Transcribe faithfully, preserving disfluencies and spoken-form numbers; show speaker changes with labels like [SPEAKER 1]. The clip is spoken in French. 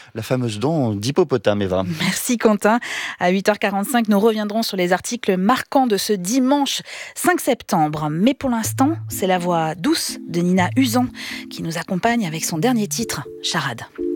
[SPEAKER 1] la fameuse dent d'hippopotame, Eva.
[SPEAKER 2] Merci Quentin. À huit heures quarante-cinq, nous reviendrons sur les articles marquants de ce dimanche cinq septembre. Mais pour l'instant, c'est la voix douce de Nina Uzan qui nous accompagne avec son dernier titre, Charade.